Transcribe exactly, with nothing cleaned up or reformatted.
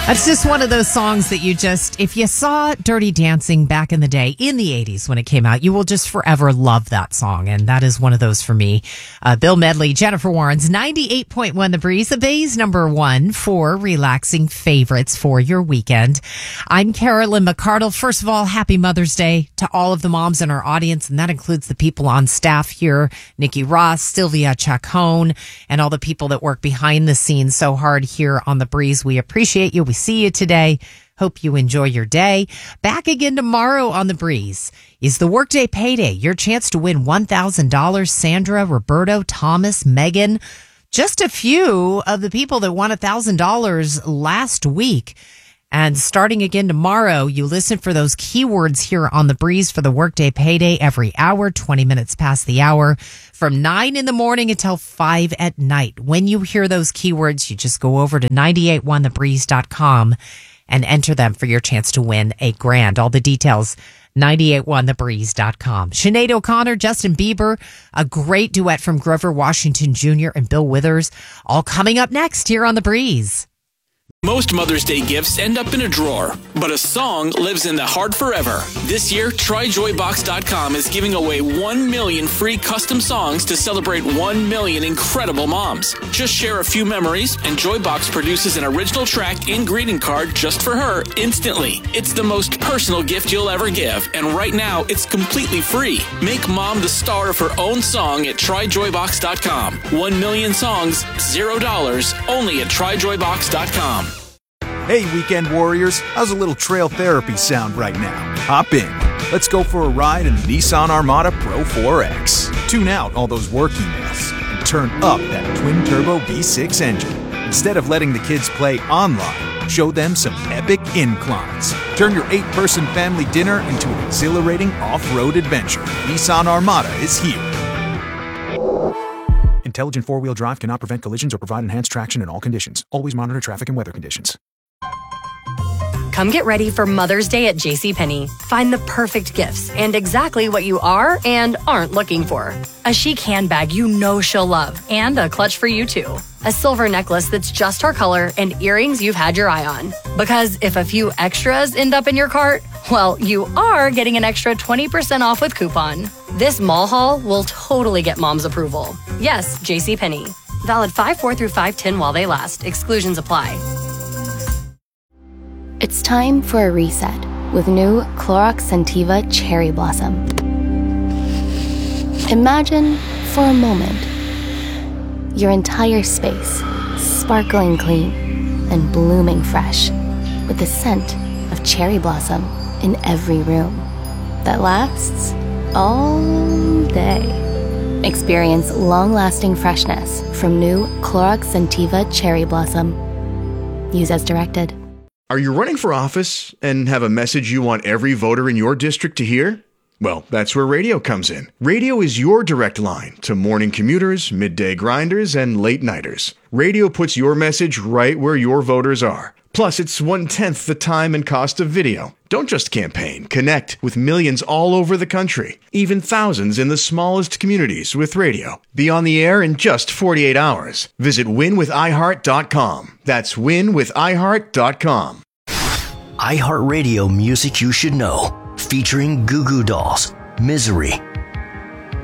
That's just one of those songs that you just, if you saw Dirty Dancing back in the day, in the eighties when it came out, you will just forever love that song. And that is one of those for me. Uh, Bill Medley, Jennifer Warnes, ninety-eight point one The Breeze, the Bay's number one for relaxing favorites for your weekend. I'm Carolyn McCardle. First of all, happy Mother's Day to all of the moms in our audience. And that includes the people on staff here, Nikki Ross, Sylvia Chacon, and all the people that work behind the scenes so hard here on The Breeze. We appreciate you. We see you today. Hope you enjoy your day. Back again tomorrow on The Breeze is the Workday Payday. Your chance to win one thousand dollars. Sandra, Roberto, Thomas, Megan, just a few of the people that won one thousand dollars last week. And starting again tomorrow, you listen for those keywords here on The Breeze for the Workday Payday every hour, twenty minutes past the hour, from nine in the morning until five at night. When you hear those keywords, you just go over to nine eight one the breeze dot com and enter them for your chance to win a grand. All the details, nine eight one the breeze dot com. Sinead O'Connor, Justin Bieber, a great duet from Grover Washington Junior and Bill Withers, all coming up next here on The Breeze. Most Mother's Day gifts end up in a drawer, but a song lives in the heart forever. This year, Try Joy Box dot com is giving away one million free custom songs to celebrate one million incredible moms. Just share a few memories, and Joybox produces an original track and greeting card just for her instantly. It's the most personal gift you'll ever give, and right now, it's completely free. Make mom the star of her own song at Try Joy Box dot com. One million songs, zero dollars, only at Try Joy Box dot com. Hey, weekend warriors, how's a little trail therapy sound right now? Hop in. Let's go for a ride in the Nissan Armada Pro four X. Tune out all those work emails and turn up that twin-turbo V six engine. Instead of letting the kids play online, show them some epic inclines. Turn your eight-person family dinner into an exhilarating off-road adventure. Nissan Armada is here. Intelligent four-wheel drive cannot prevent collisions or provide enhanced traction in all conditions. Always monitor traffic and weather conditions. Come get ready for Mother's Day at JCPenney. Find the perfect gifts and exactly what you are and aren't looking for. A chic handbag you know she'll love and a clutch for you too. A silver necklace that's just her color and earrings you've had your eye on. Because if a few extras end up in your cart, well, you are getting an extra twenty percent off with coupon. This mall haul will totally get mom's approval. Yes, JCPenney. Valid five four through five ten while they last. Exclusions apply. It's time for a reset with new Clorox Scentiva Cherry Blossom. Imagine, for a moment, your entire space sparkling clean and blooming fresh with the scent of cherry blossom in every room that lasts all day. Experience long-lasting freshness from new Clorox Scentiva Cherry Blossom. Use as directed. Are you running for office and have a message you want every voter in your district to hear? Well, that's where radio comes in. Radio is your direct line to morning commuters, midday grinders, and late nighters. Radio puts your message right where your voters are. Plus, it's one-tenth the time and cost of video. Don't just campaign. Connect with millions all over the country, even thousands in the smallest communities with radio. Be on the air in just forty-eight hours. Visit win with i heart dot com. That's win with i heart dot com. iHeartRadio Music You Should Know, featuring Goo Goo Dolls, Misery,